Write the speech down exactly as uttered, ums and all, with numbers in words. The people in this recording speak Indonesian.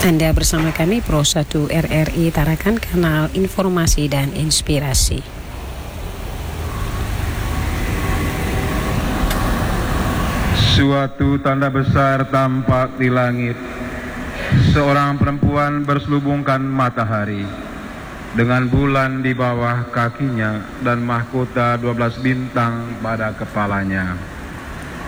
Anda bersama kami Pro satu R R I Tarakan, kanal informasi dan inspirasi. Suatu tanda besar tampak di langit. Seorang perempuan berselubungkan matahari dengan bulan di bawah kakinya dan mahkota dua belas bintang pada kepalanya.